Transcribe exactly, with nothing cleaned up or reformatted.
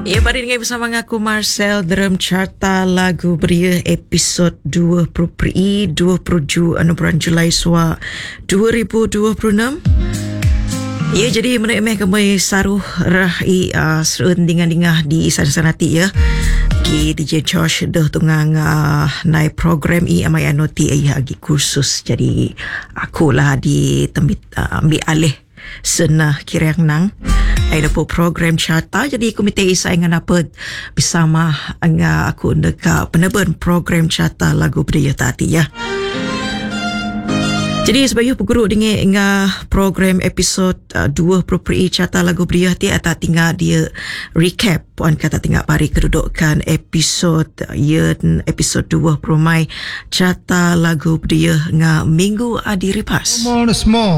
Ya, pada dengan bersama aku Marcel dalam carta lagu beria episod dua puluh dua puluh tujuh bulan Julai Sua dua ribu dua puluh enam. Ya, jadi menaik kembali saruh rahi uh, serun dingah-dingah di sana-sana ti ya. Ki D J Josh dah tungang uh, naik program i amai anoti ai agi kursus. Jadi akulah di tembit uh, ambil alih senah kirang nang. Ada pun program carta, jadi komite isai dengan apa bersama dengan aku dekat peneban program carta lagu beria tadi ya. Jadi sebagai peguru dengan program episod uh, dua puluh carta lagu beria ti atau tinggal dia recap puan kata tinggal pari kedudukan episod ya episod dua puluh Mai carta lagu beria ngah minggu adi ripas.